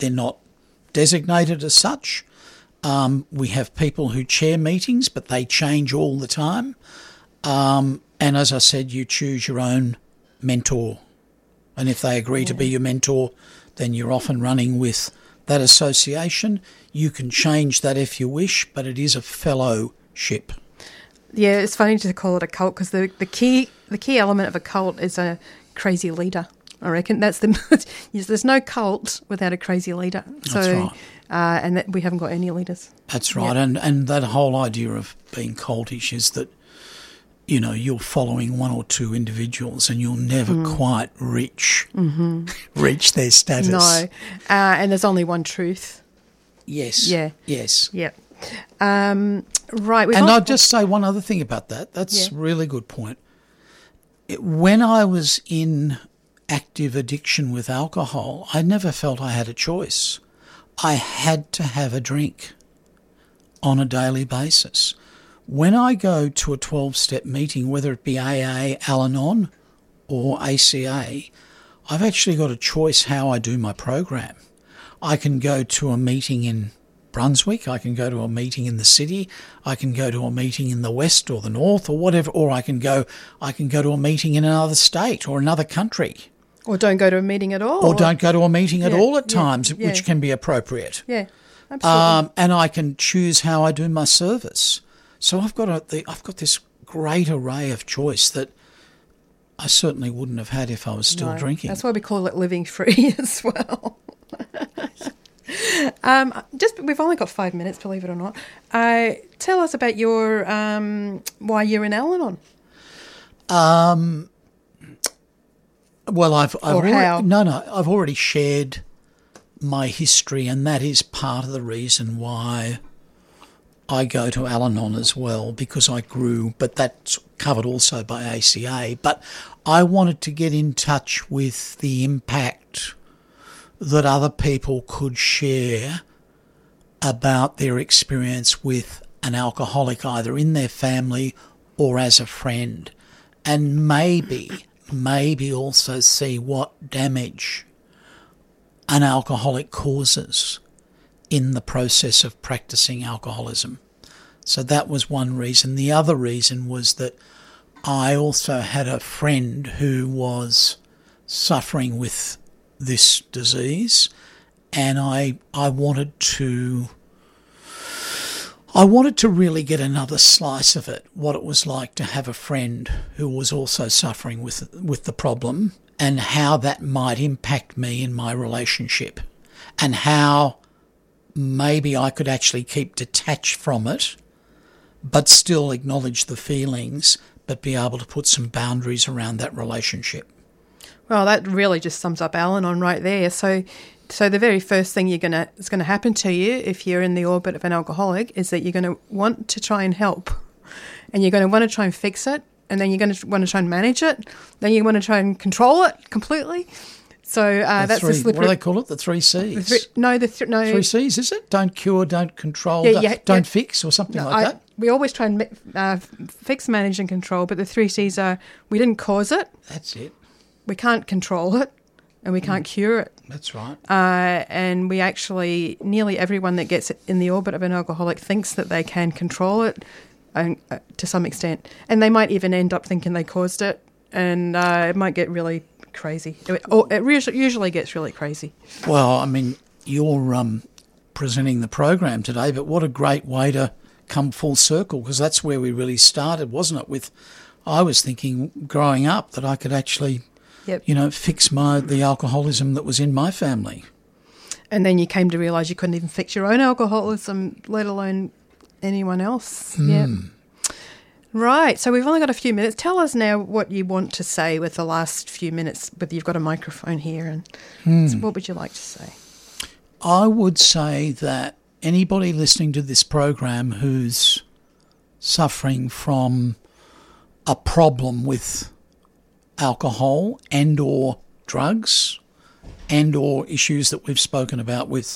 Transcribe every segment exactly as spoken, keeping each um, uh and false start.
they're not designated as such. Um, we have people who chair meetings, but they change all the time. Um, and as I said, you choose your own mentor. And if they agree yeah. to be your mentor, then you're off and running with that association. You can change that if you wish, but it is a fellowship. Yeah, it's funny to call it a cult because the, the key the key element of a cult is a crazy leader. I reckon that's the yes, there's no cult without a crazy leader. So, that's right. Uh, and that we haven't got any leaders. That's right. Yep. And and that whole idea of being cultish is that, you know, you're following one or two individuals and you'll never mm. quite reach mm-hmm. reach their status. No, uh, and there's only one truth. Yes. Yeah. Yes. Yep. Um, right. And I'll just say one other thing about that. That's yeah. a really good point. It, when I was in active addiction with alcohol, I never felt I had a choice. I had to have a drink on a daily basis. When I go to a twelve-step meeting, whether it be A A, Al-Anon or A C A, I've actually got a choice how I do my program. I can go to a meeting in Brunswick, I can go to a meeting in the city, I can go to a meeting in the west or the north or whatever, or I can go I can go to a meeting in another state or another country. Or don't go to a meeting at all. Or don't go to a meeting at yeah, all at yeah, times, yeah. which can be appropriate. Yeah, absolutely. Um, and I can choose how I do my service. So I've got a, the, I've got this great array of choice that I certainly wouldn't have had if I was still no, drinking. That's why we call it living free as well. um, just we've only got five minutes, believe it or not. Uh, tell us about your um, why you're in Al-Anon. Um. Well, I've, I've or already, how? no, no, I've already shared my history, and that is part of the reason why I go to Al-Anon as well, because I grew, but that's covered also by A C A. But I wanted to get in touch with the impact that other people could share about their experience with an alcoholic, either in their family or as a friend, and maybe, maybe also see what damage an alcoholic causes in the process of practicing alcoholism. So that was one reason. The other reason was that I also had a friend who was suffering with this disease, and I I wanted to I wanted to really get another slice of it, what it was like to have a friend who was also suffering with with the problem, and how that might impact me in my relationship, and how maybe I could actually keep detached from it but still acknowledge the feelings, but be able to put some boundaries around that relationship. Well, that really just sums up Al-Anon right there. So so the very first thing you're gonna is going to happen to you if you're in the orbit of an alcoholic is that you're going to want to try and help, and you're going to want to try and fix it, and then you're going to want to try and manage it, then you want to try and control it completely. So uh, the that's three, the slippery... What do they call it? The three C's? The three, no, the th- no. Three C's, is it? Don't cure, don't control, Yeah, don't, yeah, don't yeah. fix or something No, like I, that. We always try and uh, fix, manage and control, but the three C's are we didn't cause it, That's it. we can't control it, and we can't cure it. That's right. Uh, and we actually, nearly everyone that gets in the orbit of an alcoholic thinks that they can control it uh, to some extent. And they might even end up thinking they caused it, and uh, it might get really crazy. It, or it usually, usually gets really crazy. Well, I mean, you're um, presenting the program today, but what a great way to come full circle, because that's where we really started, wasn't it? With, I was thinking growing up that I could actually... Yep. you know, fix my the alcoholism that was in my family. And then you came to realise you couldn't even fix your own alcoholism, let alone anyone else. Mm. Yeah. Right. So we've only got a few minutes. Tell us now what you want to say with the last few minutes, but you've got a microphone here. And mm. so what would you like to say? I would say that anybody listening to this program who's suffering from a problem with alcohol and or drugs and or issues that we've spoken about with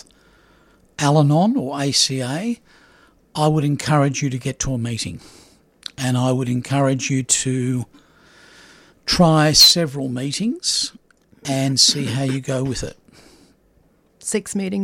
Al-Anon or A C A, I would encourage you to get to a meeting, and I would encourage you to try several meetings and see how you go with it. six meetings